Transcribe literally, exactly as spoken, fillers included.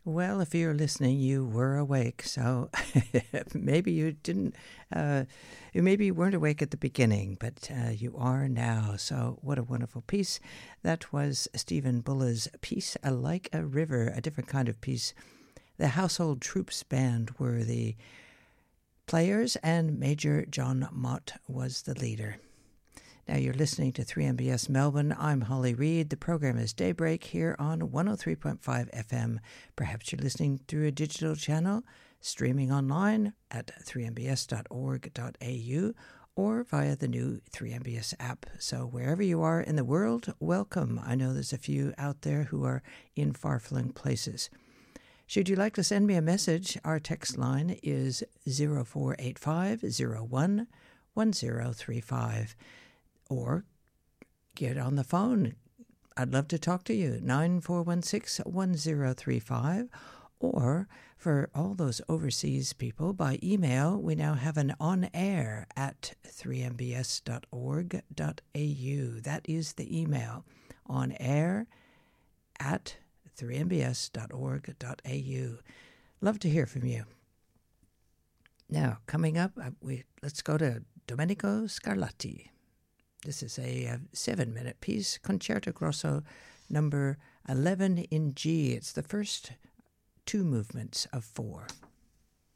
Well, if you're listening, you were awake, so maybe you didn't, uh, maybe you weren't awake at the beginning, but uh, you are now. So what a wonderful piece. That was Stephen Buller's piece, Like a River, a different kind of piece. The Household Troops Band were the players, and Major John Mott was the leader. Now you're listening to three M B S Melbourne. I'm Holly Reid. The program is Daybreak here on one oh three point five F M. Perhaps you're listening through a digital channel, streaming online at three m b s dot org dot a u or via the new three M B S app. So wherever you are in the world, welcome. I know there's a few out there who are in far-flung places. Should you like to send me a message, our text line is zero four eight five zero one one zero three five. Or get on the phone. I'd love to talk to you, nine four one six one zero three five. Or for all those overseas people, by email, we now have an on-air at three m b s dot org dot a u. That is the email, on-air at three m b s dot org dot a u. Love to hear from you. Now, coming up, we let's go to Domenico Scarlatti. This is a, a seven-minute piece, Concerto Grosso number eleven in G. It's the first two movements of four.